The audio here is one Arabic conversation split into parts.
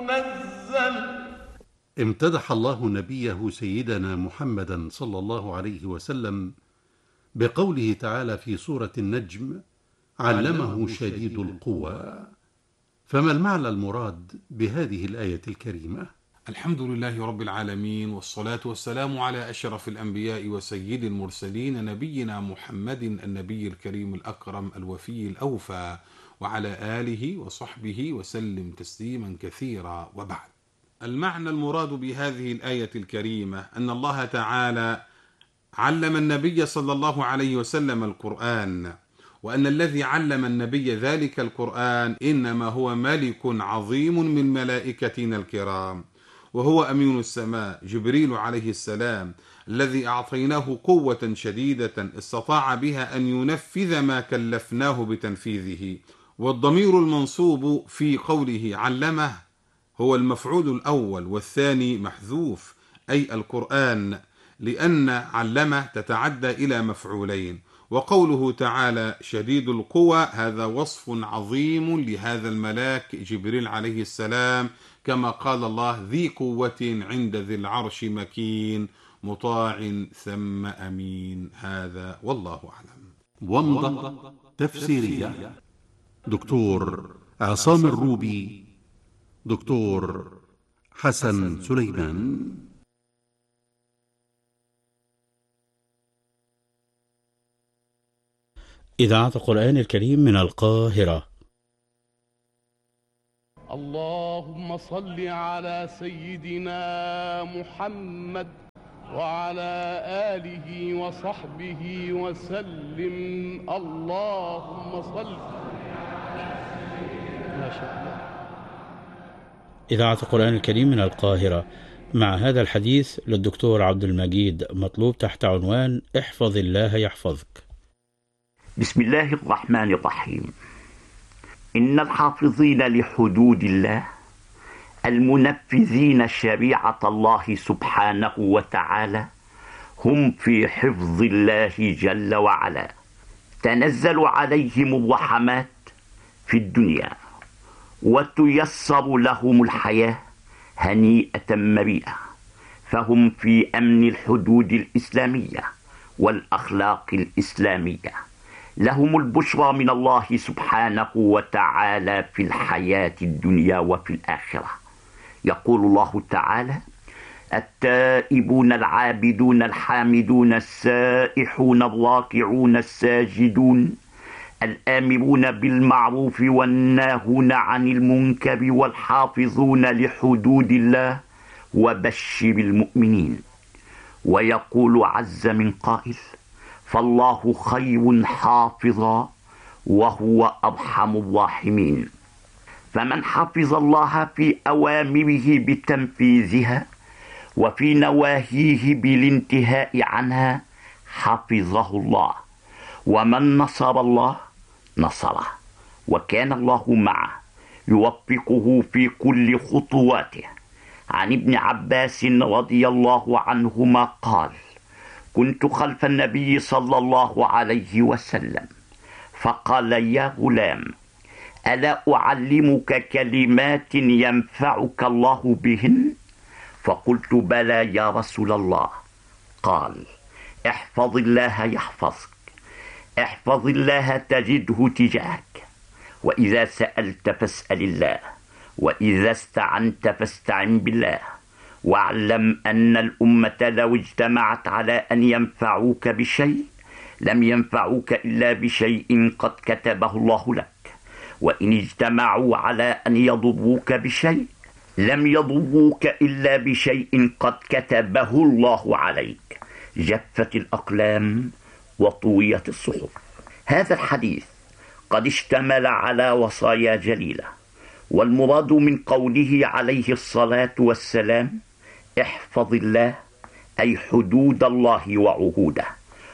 امتدح الله نبيه سيدنا محمدا صلى الله عليه وسلم بقوله تعالى في سورة النجم: علمه شديد القوى. فما المعنى المراد بهذه الآية الكريمة؟ الحمد لله رب العالمين، والصلاة والسلام على أشرف الأنبياء وسيد المرسلين، نبينا محمد النبي الكريم الأكرم الوفي الأوفى، وعلى آله وصحبه وسلم تسليما كثيرا. وبعد، المعنى المراد بهذه الآية الكريمة أن الله تعالى علم النبي صلى الله عليه وسلم القرآن، وأن الذي علم النبي ذلك القرآن إنما هو ملك عظيم من ملائكتنا الكرام، وهو أمين السماء جبريل عليه السلام، الذي أعطيناه قوة شديدة استطاع بها أن ينفذ ما كلفناه بتنفيذه. والضمير المنصوب في قوله علمه هو المفعول الأول، والثاني محذوف أي القرآن، لأن علمه تتعدى إلى مفعولين. وقوله تعالى شديد القوى هذا وصف عظيم لهذا الملاك جبريل عليه السلام، كما قال الله ذي قوة عند ذي العرش مكين مطاع ثم أمين. هذا والله أعلم. ومضة تفسيرية دكتور عصام الروبي، دكتور حسن سليمان. إذاعة القرآن الكريم من القاهرة. اللهم صل على سيدنا محمد وعلى آله وصحبه وسلم. اللهم صل. ما شاء الله. إذاعة القرآن الكريم من القاهرة، مع هذا الحديث للدكتور عبد المجيد مطلوب تحت عنوان احفظ الله يحفظك. بسم الله الرحمن الرحيم. إن الحافظين لحدود الله المنفذين شريعة الله سبحانه وتعالى هم في حفظ الله جل وعلا. تنزل عليهم الرحمات في الدنيا وتيسر لهم الحياة هنيئة مريئة، فهم في أمن الحدود الإسلامية والأخلاق الإسلامية. لهم البشرى من الله سبحانه وتعالى في الحياة الدنيا وفي الآخرة. يقول الله تعالى: التائبون العابدون الحامدون السائحون الراكعون الساجدون الآمرون بالمعروف والناهون عن المنكر والحافظون لحدود الله وبشر المؤمنين. ويقول عز من قائل: فالله خير حافظا وهو أرحم الراحمين. فمن حفظ الله في أوامره بتنفيذها وفي نواهيه بالانتهاء عنها حفظه الله، ومن نصر الله نصره، وكان الله معه يوفقه في كل خطواته. عن ابن عباس رضي الله عنهما قال: كنت خلف النبي صلى الله عليه وسلم فقال: يا غلام، ألا أعلمك كلمات ينفعك الله بهن؟ فقلت: بلى يا رسول الله. قال: احفظ الله يحفظك، احفظ الله تجده تجاهك، وإذا سألت فاسأل الله، وإذا استعنت فاستعن بالله، واعلم أن الأمة لو اجتمعت على أن ينفعوك بشيء لم ينفعوك إلا بشيء قد كتبه الله لك، وإن اجتمعوا على أن يضروك بشيء لم يضروك إلا بشيء قد كتبه الله عليك. جفت الأقلام وطويت الصحف. هذا الحديث قد اشتمل على وصايا جليلة، والمراد من قوله عليه الصلاة والسلام احفظ الله أي حدود الله وعهوده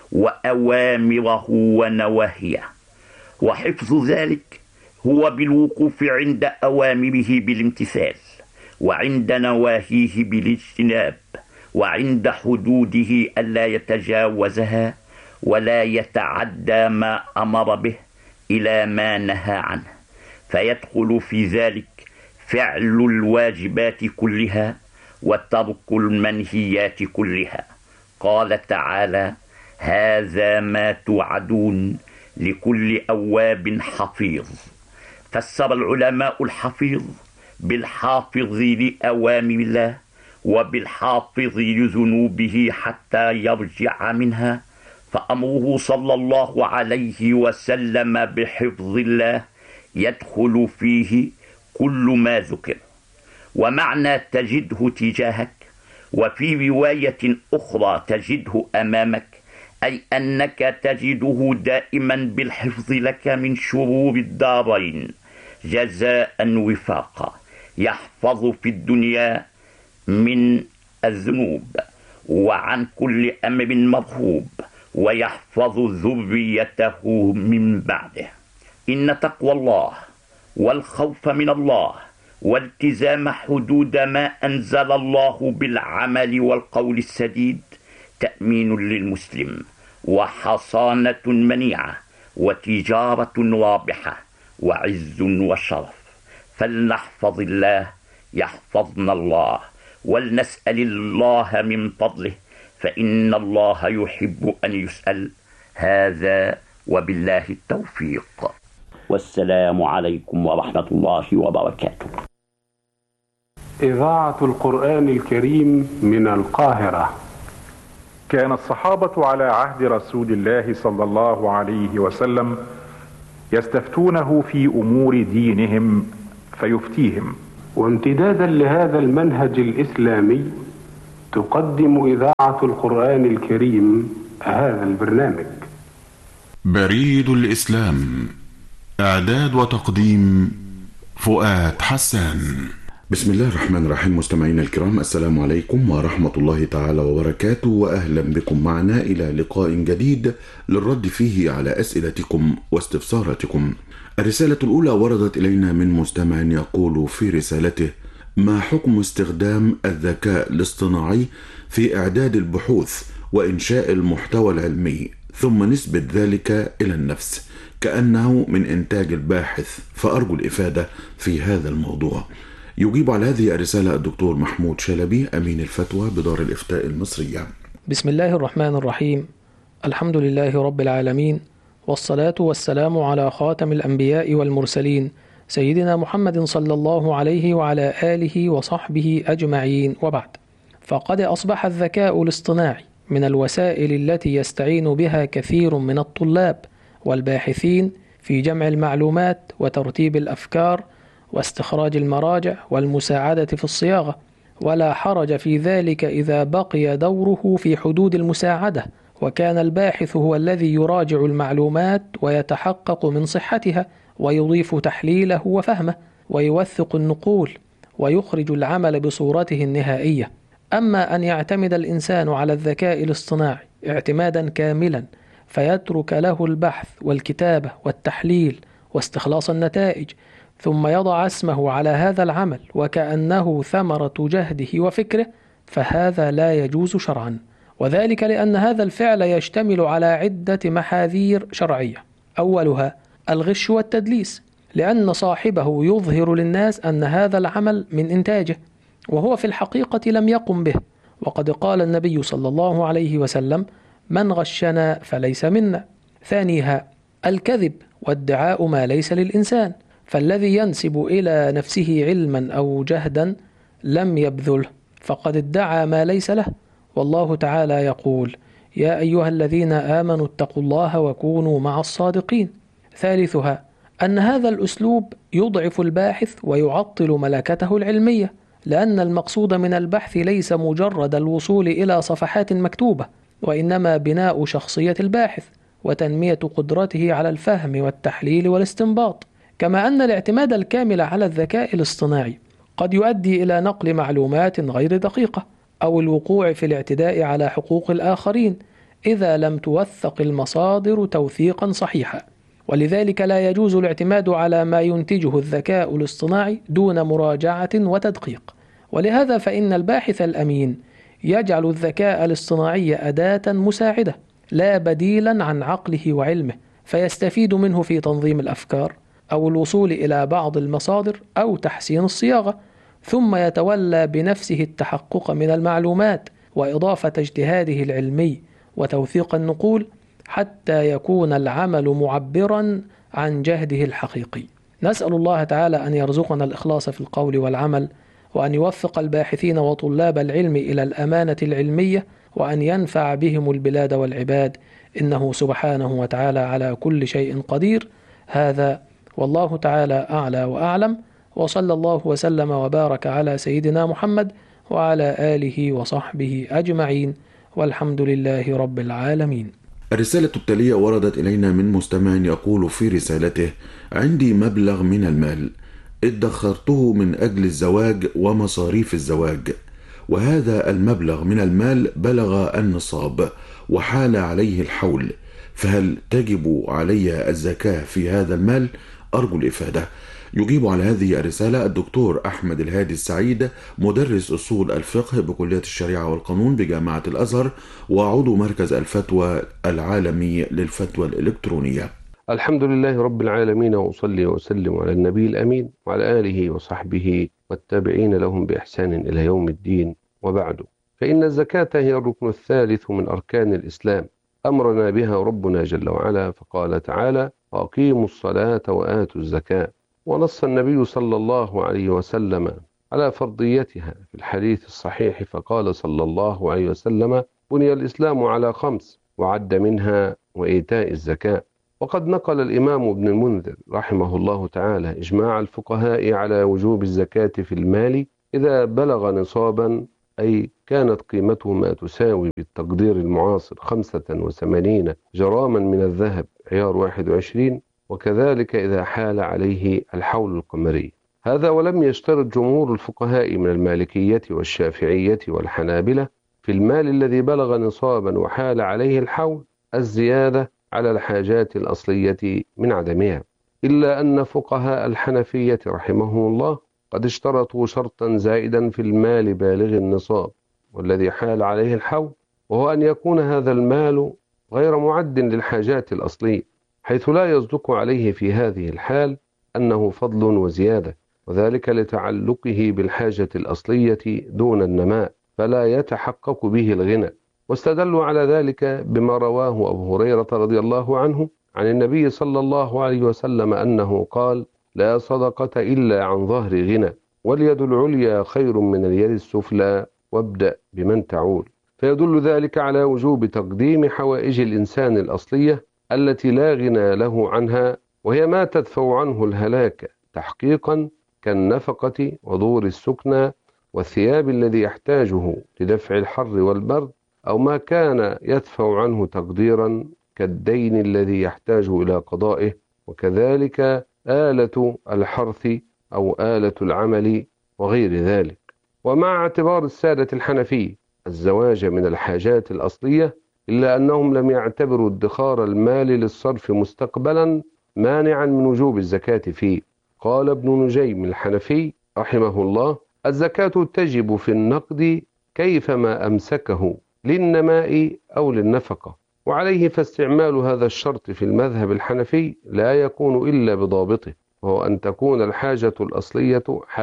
وأوامره ونواهيه، وحفظ ذلك هو بالوقوف عند أوامره بالامتثال، وعند نواهيه بالاجتناب، وعند حدوده ألا يتجاوزها ولا يتعدى ما أمر به إلى ما نهى عنه، فيدخل في ذلك فعل الواجبات كلها وترك المنهيات كلها. قال تعالى: هذا ما توعدون لكل أواب حفيظ. فسر العلماء الحفيظ بالحافظ لأوامر الله وبالحافظ لذنوبه حتى يرجع منها، فأمره صلى الله عليه وسلم بحفظ الله يدخل فيه كل ما ذكر. ومعنى تجده تجاهك، وفي رواية أخرى تجده أمامك، أي أنك تجده دائما بالحفظ لك من شرور الدارين جزاء وفاقا، يحفظ في الدنيا من الذنوب وعن كل أمر مرهوب، ويحفظ ذريته من بعده. إن تقوى الله والخوف من الله والتزام حدود ما أنزل الله بالعمل والقول السديد تأمين للمسلم وحصانة منيعة وتجارة رابحة وعز وشرف. فلنحفظ الله يحفظنا الله، ولنسأل الله من فضله، فإن الله يحب أن يسأل. هذا وبالله التوفيق، والسلام عليكم ورحمة الله وبركاته. إذاعة القرآن الكريم من القاهرة. كان الصحابة على عهد رسول الله صلى الله عليه وسلم يستفتونه في أمور دينهم فيفتيهم. وامتدادا لهذا المنهج الإسلامي تقدم إذاعة القرآن الكريم هذا البرنامج. بريد الإسلام، إعداد وتقديم فؤاد حسان. بسم الله الرحمن الرحيم. مستمعينا الكرام، السلام عليكم ورحمة الله تعالى وبركاته، وأهلا بكم معنا إلى لقاء جديد للرد فيه على أسئلتكم واستفساراتكم. الرسالة الأولى وردت إلينا من مستمع يقول في رسالته: ما حكم استخدام الذكاء الاصطناعي في إعداد البحوث وإنشاء المحتوى العلمي ثم نسبة ذلك إلى النفس كأنه من إنتاج الباحث؟ فأرجو الإفادة في هذا الموضوع. يجيب على هذه الرسالة الدكتور محمود شلبي، أمين الفتوى بدار الإفتاء المصرية. بسم الله الرحمن الرحيم. الحمد لله رب العالمين، والصلاة والسلام على خاتم الأنبياء والمرسلين سيدنا محمد صلى الله عليه وعلى آله وصحبه أجمعين، وبعد. فقد أصبح الذكاء الاصطناعي من الوسائل التي يستعين بها كثير من الطلاب والباحثين في جمع المعلومات وترتيب الأفكار واستخراج المراجع والمساعدة في الصياغة، ولا حرج في ذلك إذا بقي دوره في حدود المساعدة، وكان الباحث هو الذي يراجع المعلومات ويتحقق من صحتها ويضيف تحليله وفهمه ويوثق النقول ويخرج العمل بصورته النهائية. أما أن يعتمد الإنسان على الذكاء الاصطناعي اعتمادا كاملا فيترك له البحث والكتابة والتحليل واستخلاص النتائج، ثم يضع اسمه على هذا العمل وكأنه ثمرة جهده وفكره، فهذا لا يجوز شرعا، وذلك لأن هذا الفعل يشتمل على عدة محاذير شرعية. أولها الغش والتدليس، لأن صاحبه يظهر للناس أن هذا العمل من إنتاجه وهو في الحقيقة لم يقم به، وقد قال النبي صلى الله عليه وسلم: من غشنا فليس منا. ثانيها الكذب وادعاء ما ليس للإنسان، فالذي ينسب إلى نفسه علما أو جهدا لم يبذله فقد ادعى ما ليس له، والله تعالى يقول: يا أيها الذين آمنوا اتقوا الله وكونوا مع الصادقين. ثالثها أن هذا الأسلوب يضعف الباحث ويعطل ملكته العلمية، لأن المقصود من البحث ليس مجرد الوصول إلى صفحات مكتوبة، وإنما بناء شخصية الباحث وتنمية قدرته على الفهم والتحليل والاستنباط. كما أن الاعتماد الكامل على الذكاء الاصطناعي قد يؤدي إلى نقل معلومات غير دقيقة أو الوقوع في الاعتداء على حقوق الآخرين إذا لم توثق المصادر توثيقا صحيحا، ولذلك لا يجوز الاعتماد على ما ينتجه الذكاء الاصطناعي دون مراجعة وتدقيق. ولهذا فإن الباحث الأمين يجعل الذكاء الاصطناعي أداة مساعدة لا بديلا عن عقله وعلمه، فيستفيد منه في تنظيم الأفكار أو الوصول إلى بعض المصادر أو تحسين الصياغة، ثم يتولى بنفسه التحقق من المعلومات وإضافة اجتهاده العلمي وتوثيق النقول حتى يكون العمل معبرا عن جهده الحقيقي. نسأل الله تعالى أن يرزقنا الإخلاص في القول والعمل، وأن يوفق الباحثين وطلاب العلم إلى الأمانة العلمية، وأن ينفع بهم البلاد والعباد، إنه سبحانه وتعالى على كل شيء قدير. هذا والله تعالى أعلى وأعلم، وصلى الله وسلم وبارك على سيدنا محمد وعلى آله وصحبه أجمعين، والحمد لله رب العالمين. الرسالة التالية وردت إلينا من مستمع يقول في رسالته: عندي مبلغ من المال ادخرته من أجل الزواج ومصاريف الزواج، وهذا المبلغ من المال بلغ النصاب وحال عليه الحول، فهل تجب علي الزكاة في هذا المال؟ أرجو الإفادة. يجيب على هذه الرسالة الدكتور أحمد الهادي السعيد، مدرس أصول الفقه بكلية الشريعة والقانون بجامعة الأزهر، وعضو مركز الفتوى العالمي للفتوى الإلكترونية. الحمد لله رب العالمين، وأصلي وأسلم على النبي الأمين وعلى آله وصحبه والتابعين لهم بإحسان إلى يوم الدين، وبعد، فإن الزكاة هي الركن الثالث من أركان الإسلام، أمرنا بها ربنا جل وعلا، فقال تعالى: وأقيموا الصلاة وآتوا الزكاة. ونص النبي صلى الله عليه وسلم على فرضيتها في الحديث الصحيح، فقال صلى الله عليه وسلم: بني الإسلام على 5، وعد منها وإيتاء الزكاة. وقد نقل الإمام ابن المنذر رحمه الله تعالى إجماع الفقهاء على وجوب الزكاة في المال إذا بلغ نصابا، أي كانت قيمته ما تساوي بالتقدير المعاصر 85 جراما من الذهب عيار 21، وكذلك إذا حال عليه الحول القمري. هذا ولم يشترط جمهور الفقهاء من المالكية والشافعية والحنابلة في المال الذي بلغ نصابا وحال عليه الحول الزيادة على الحاجات الأصلية من عدمها، إلا أن فقهاء الحنفية رحمهم الله قد اشترطوا شرطا زائدا في المال بالغ النصاب والذي حال عليه الحول، وهو أن يكون هذا المال غير معد للحاجات الأصلية، حيث لا يصدق عليه في هذه الحال أنه فضل وزيادة، وذلك لتعلقه بالحاجة الأصلية دون النماء، فلا يتحقق به الغنى. واستدلوا على ذلك بما رواه أبو هريرة رضي الله عنه عن النبي صلى الله عليه وسلم أنه قال: لا صدقة إلا عن ظهر غنى، واليد العليا خير من اليد السفلى، وابدأ بمن تعول. فيدل ذلك على وجوب تقديم حوائج الإنسان الأصلية التي لا غنى له عنها، وهي ما تدفع عنه الهلاك تحقيقا، كالنفقة ودور السكنى والثياب الذي يحتاجه لدفع الحر والبرد، أو ما كان يدفع عنه تقديرا كالدين الذي يحتاج إلى قضائه، وكذلك آلة الحرث أو آلة العمل وغير ذلك. ومع اعتبار السادة الحنفي الزواج من الحاجات الأصلية، إلا أنهم لم يعتبروا ادخار المال للصرف مستقبلا مانعا من وجوب الزكاة فيه. قال ابن نجيم الحنفي رحمه الله: الزكاة تجب في النقد كيفما أمسكه للنماء أو للنفقة، وعليه فاستعمال هذا الشرط في المذهب الحنفي لا يكون إلا بضابطه، وهو أن تكون الحاجة الأصلية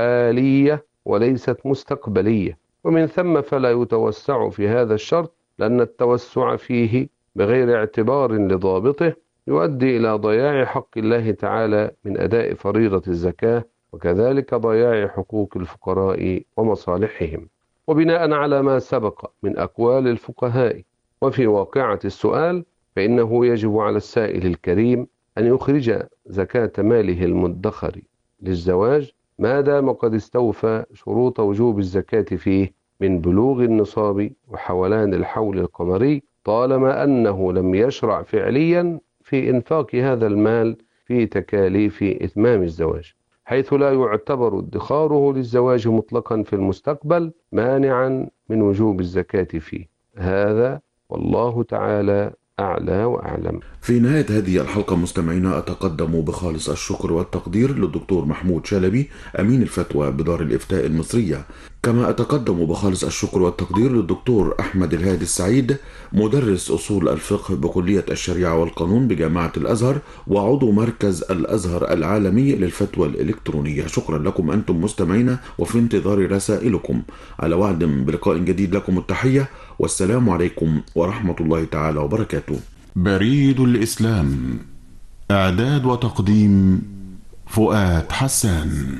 حالية وليست مستقبلية، ومن ثم فلا يتوسع في هذا الشرط، لأن التوسع فيه بغير اعتبار لضابطه يؤدي إلى ضياع حق الله تعالى من أداء فريضة الزكاة، وكذلك ضياع حقوق الفقراء ومصالحهم. وبناء على ما سبق من أقوال الفقهاء وفي واقعة السؤال، فإنه يجب على السائل الكريم أن يخرج زكاة ماله المدخر للزواج ما دام قد استوفى شروط وجوب الزكاة فيه من بلوغ النصاب وحولان الحول القمري، طالما أنه لم يشرع فعليا في إنفاق هذا المال في تكاليف إتمام الزواج، حيث لا يعتبر ادخاره للزواج مطلقا في المستقبل مانعا من وجوب الزكاة فيه. هذا والله تعالى أعلى وأعلم. في نهاية هذه الحلقة مستمعينا أتقدم بخالص الشكر والتقدير للدكتور محمود شلبي أمين الفتوى بدار الإفتاء المصرية كما أتقدم بخالص الشكر والتقدير للدكتور أحمد الهادي السعيد، مدرس أصول الفقه بكلية الشريعة والقانون بجامعة الأزهر وعضو مركز الأزهر العالمي للفتوى الإلكترونية. شكرا لكم أنتم مستمعين، وفي انتظار رسائلكم. على وعد بلقاء جديد، لكم التحية والسلام عليكم ورحمة الله تعالى وبركاته. بريد الإسلام، إعداد وتقديم فؤاد حسان.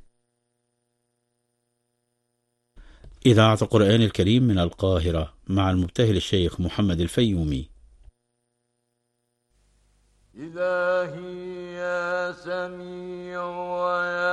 إذاعة القرآن الكريم من القاهرة مع المبتهل الشيخ محمد الفيومي. إلهي يا سميع ويا